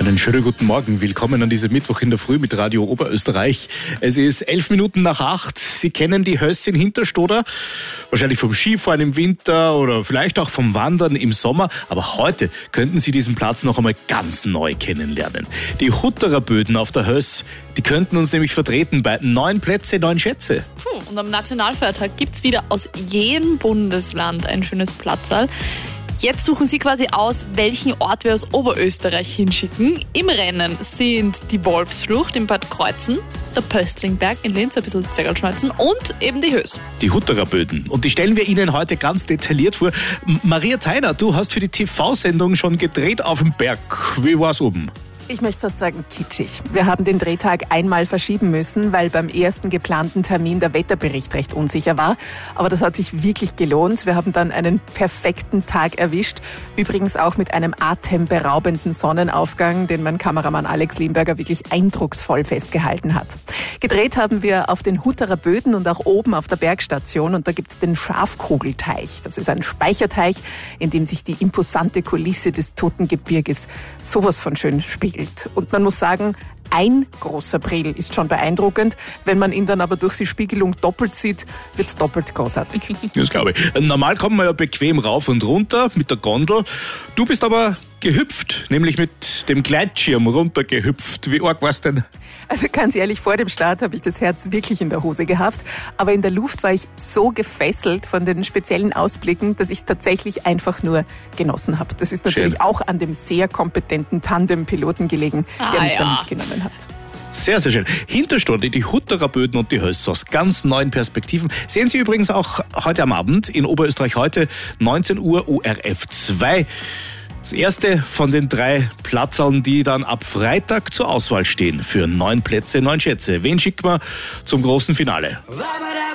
Einen schönen guten Morgen. Willkommen an diesem Mittwoch in der Früh mit Radio Oberösterreich. Es ist 11 Minuten nach 8. Sie kennen die Höss in Hinterstoder. Wahrscheinlich vom Skifahren im Winter oder vielleicht auch vom Wandern im Sommer. Aber heute könnten Sie diesen Platz noch einmal ganz neu kennenlernen. Die Hutterer Böden auf der Höss, die könnten uns nämlich vertreten bei 9 Plätze, 9 Schätze. Und am Nationalfeiertag gibt's wieder aus jedem Bundesland ein schönes Platzal. Jetzt suchen Sie quasi aus, welchen Ort wir aus Oberösterreich hinschicken. Im Rennen sind die Wolfsschlucht in Bad Kreuzen, der Pöstlingberg in Linz, ein bisschen Zweckerlschneuzen und eben die Höss. Die Hutterer Böden. Und die stellen wir Ihnen heute ganz detailliert vor. Maria Theiner, du hast für die TV-Sendung schon gedreht auf dem Berg. Wie war's oben? Ich möchte fast sagen kitschig. Wir haben den Drehtag einmal verschieben müssen, weil beim ersten geplanten Termin der Wetterbericht recht unsicher war. Aber das hat sich wirklich gelohnt. Wir haben dann einen perfekten Tag erwischt. Übrigens auch mit einem atemberaubenden Sonnenaufgang, den mein Kameramann Alex Limberger wirklich eindrucksvoll festgehalten hat. Gedreht haben wir auf den Hutterer Böden und auch oben auf der Bergstation. Und da gibt's den Schafkugelteich. Das ist ein Speicherteich, in dem sich die imposante Kulisse des Totengebirges sowas von schön spiegelt. Und man muss sagen, ein großer Brill ist schon beeindruckend. Wenn man ihn dann aber durch die Spiegelung doppelt sieht, wird's doppelt großartig. Das glaube ich. Normal kommt man ja bequem rauf und runter mit der Gondel. Du bist aber gehüpft, nämlich mit dem Gleitschirm runtergehüpft. Wie arg war's denn? Also ganz ehrlich, vor dem Start habe ich das Herz wirklich in der Hose gehabt. Aber in der Luft war ich so gefesselt von den speziellen Ausblicken, dass ich es tatsächlich einfach nur genossen habe. Das ist natürlich Schön. auch an dem sehr kompetenten Tandempiloten gelegen, der mich da mitgenommen hat. Sehr, sehr schön. Hinterstoder, die Hutterer Böden und die Höss aus ganz neuen Perspektiven. Sehen Sie übrigens auch heute am Abend in Oberösterreich heute, 19 Uhr, ORF 2. Das erste von den 3 Platzaln, die dann ab Freitag zur Auswahl stehen für 9 Plätze, 9 Schätze. Wen schicken wir zum großen Finale?